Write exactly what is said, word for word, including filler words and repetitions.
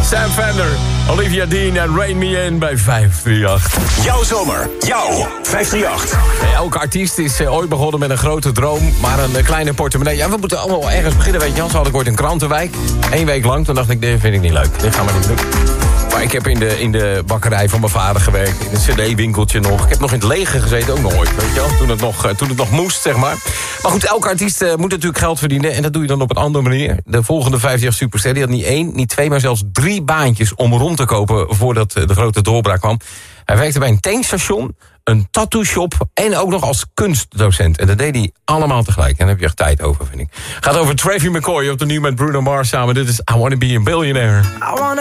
Sam Fender, Olivia Dean en Rain Me In bij vijf drie acht. Jouw zomer, jouw vijf drie acht. Hey, elke artiest is uh, ooit begonnen met een grote droom, maar een uh, kleine portemonnee. Ja, we moeten allemaal ergens beginnen, weet je. Anders had ik ooit een krantenwijk. Eén week lang, toen dacht ik, dit vind ik niet leuk. Dit gaan we niet doen. Maar ik heb in de, in de bakkerij van mijn vader gewerkt. In een cd-winkeltje nog. Ik heb nog in het leger gezeten, ook nog ooit. Weet je wel? Toen het nog, toen het nog moest, zeg maar. Maar goed, elke artiest uh, moet natuurlijk geld verdienen. En dat doe je dan op een andere manier. De volgende vijftig Superster, die had niet één, niet twee, maar zelfs drie baantjes om rond te kopen voordat uh, de grote doorbraak kwam. Hij werkte bij een tankstation, een tattoo shop en ook nog als kunstdocent. En dat deed hij allemaal tegelijk. En daar heb je echt tijd over, vind ik. Gaat over Travie McCoy op de nieuw met Bruno Mars samen. Dit is I Wanna Be a Billionaire. I wanna